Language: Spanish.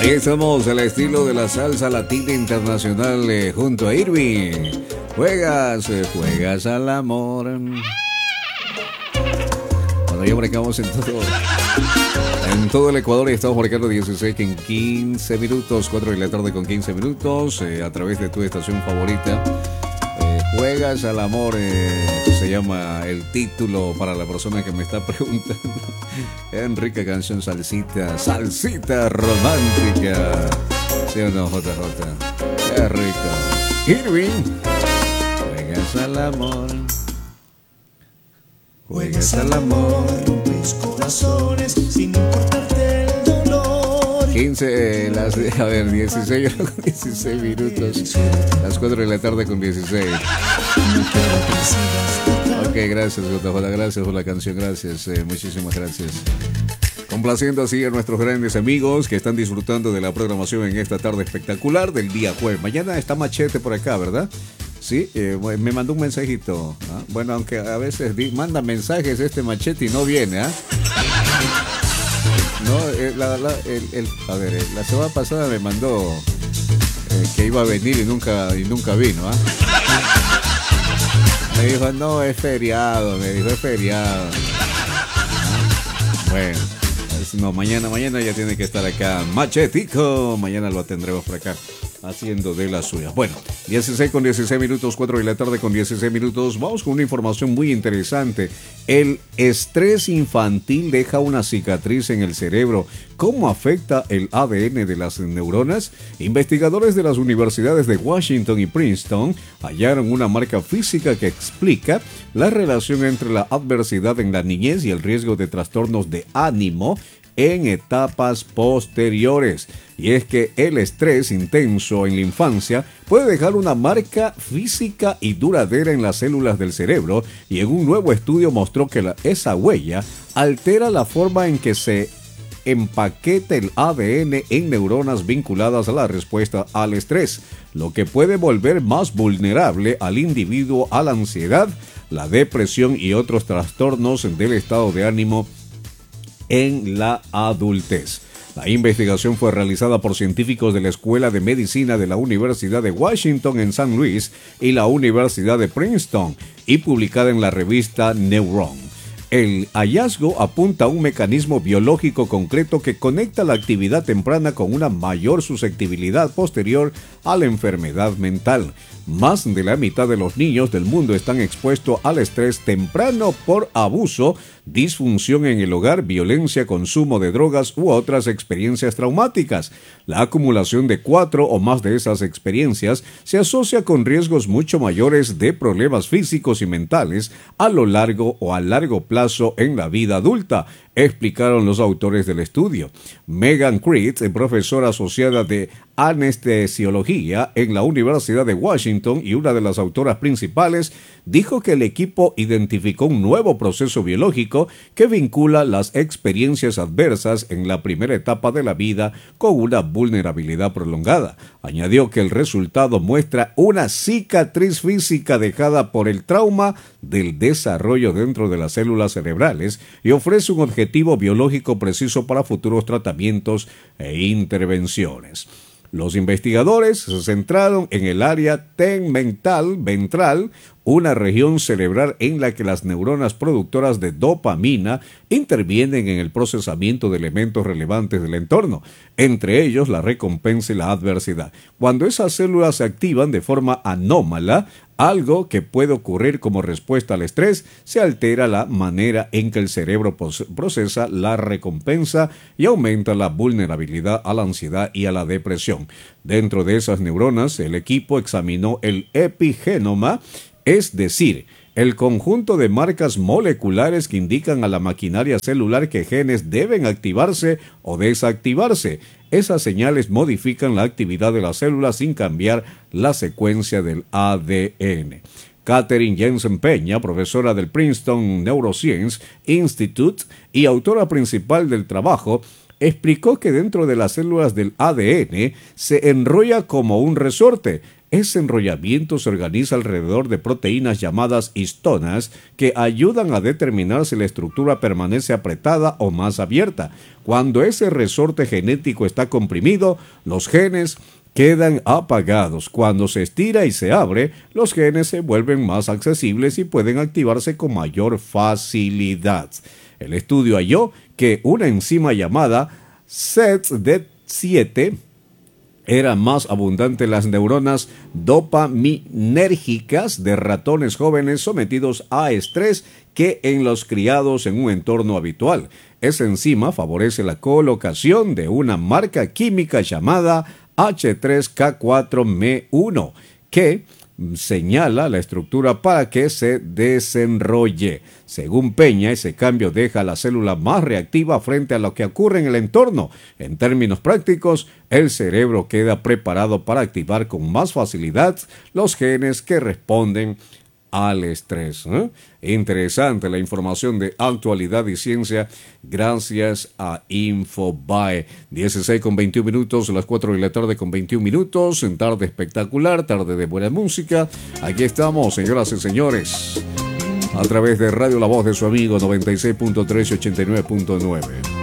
Ahí estamos, al estilo de la salsa latina internacional, junto a Irving. Juegas al amor. Bueno, ya marcamos en todo el Ecuador y estamos marcando 16 en 15 minutos, 4 de la tarde con 15 minutos, a través de tu estación favorita. Juegas al amor, se llama el título para la persona que me está preguntando. Rica canción, salsita romántica. ¿Sí o no, JJ? Qué rico. Irving, juegas al amor. Juegas al amor. Rompes corazones sin importarte el dolor. 16 minutos. Las 4 de la tarde con 16. Ok, gracias, JJ. Gracias por la canción. Gracias, muchísimas gracias. Complaciendo así a nuestros grandes amigos que están disfrutando de la programación en esta tarde espectacular del día jueves. Mañana está Machete por acá, ¿verdad? Sí, me mandó un mensajito. ¿Ah? Bueno, aunque a veces manda mensajes este Machete y no viene, ¿ah? No, a ver, la semana pasada me mandó que iba a venir y nunca vino, ¿ah? Me dijo, no, es feriado, es feriado. Bueno, no, mañana ya tiene que estar acá Machetico, mañana lo tendremos por acá haciendo de las suyas. Bueno, 16 con 16 minutos, 4 de la tarde con 16 minutos. Vamos con una información muy interesante. El estrés infantil deja una cicatriz en el cerebro. ¿Cómo afecta el ADN de las neuronas? Investigadores de las universidades de Washington y Princeton hallaron una marca física que explica la relación entre la adversidad en la niñez y el riesgo de trastornos de ánimo en etapas posteriores. Y es que el estrés intenso en la infancia puede dejar una marca física y duradera en las células del cerebro, y en un nuevo estudio mostró que esa huella altera la forma en que se empaqueta el ADN en neuronas vinculadas a la respuesta al estrés, lo que puede volver más vulnerable al individuo a la ansiedad, la depresión y otros trastornos del estado de ánimo en la adultez. La investigación fue realizada por científicos de la Escuela de Medicina de la Universidad de Washington en San Luis y la Universidad de Princeton y publicada en la revista Neuron. El hallazgo apunta a un mecanismo biológico concreto que conecta la actividad temprana con una mayor susceptibilidad posterior a la enfermedad mental. Más de la mitad de los niños del mundo están expuestos al estrés temprano por abuso, disfunción en el hogar, violencia, consumo de drogas u otras experiencias traumáticas. La acumulación de 4 o más de esas experiencias se asocia con riesgos mucho mayores de problemas físicos y mentales a lo largo o a largo plazo en la vida adulta, explicaron los autores del estudio. Megan Creed, profesora asociada de anestesiología en la Universidad de Washington y una de las autoras principales, dijo que el equipo identificó un nuevo proceso biológico que vincula las experiencias adversas en la primera etapa de la vida con una vulnerabilidad prolongada. Añadió que el resultado muestra una cicatriz física dejada por el trauma del desarrollo dentro de las células cerebrales y ofrece un objetivo biológico preciso para futuros tratamientos e intervenciones. Los investigadores se centraron en el área tegmental ventral, una región cerebral en la que las neuronas productoras de dopamina intervienen en el procesamiento de elementos relevantes del entorno, entre ellos la recompensa y la adversidad. Cuando esas células se activan de forma anómala, algo que puede ocurrir como respuesta al estrés, se altera la manera en que el cerebro procesa la recompensa y aumenta la vulnerabilidad a la ansiedad y a la depresión. Dentro de esas neuronas, el equipo examinó el epigenoma, es decir, el conjunto de marcas moleculares que indican a la maquinaria celular que genes deben activarse o desactivarse. Esas señales modifican la actividad de la célula sin cambiar la secuencia del ADN. Catherine Jensen Peña, profesora del Princeton Neuroscience Institute y autora principal del trabajo, explicó que dentro de las células del ADN se enrolla como un resorte. Ese enrollamiento se organiza alrededor de proteínas llamadas histonas que ayudan a determinar si la estructura permanece apretada o más abierta. Cuando ese resorte genético está comprimido, los genes quedan apagados. Cuando se estira y se abre, los genes se vuelven más accesibles y pueden activarse con mayor facilidad. El estudio halló que una enzima llamada SETD7 era más abundante en las neuronas dopaminérgicas de ratones jóvenes sometidos a estrés que en los criados en un entorno habitual. Esa enzima favorece la colocación de una marca química llamada H3K4M1, que señala la estructura para que se desenrolle. Según Peña, ese cambio deja a la célula más reactiva frente a lo que ocurre en el entorno. En términos prácticos, el cerebro queda preparado para activar con más facilidad los genes que responden al estrés. Interesante la información de actualidad y ciencia gracias a Infobae. 16:21 minutos, las 4 de la tarde con 21 minutos, en tarde espectacular, tarde de buena música. Aquí estamos, señoras y señores, a través de Radio La Voz de su amigo 96.3 y 89.9.